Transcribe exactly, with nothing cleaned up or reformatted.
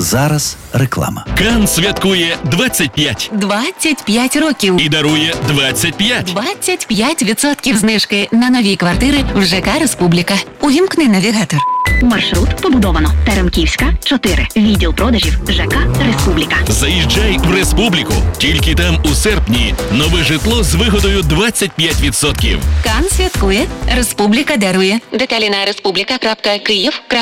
Зараз реклама. Кан святкує двадцять п'ять двадцять п'ять років. і дарує двадцять п'ять. двадцять п'ять відсотків знижки на нові квартири в ЖК «Республіка». Увімкни навігатор. Маршрут побудовано. Теремківська, чотири. Відділ продажів ЖК «Республіка». Заїжджай в Республіку. Тільки там у серпні нове житло з вигодою двадцять п'ять відсотків. Кан святкує, «Республіка» дарує. Деталі на республіка крапка київ крапка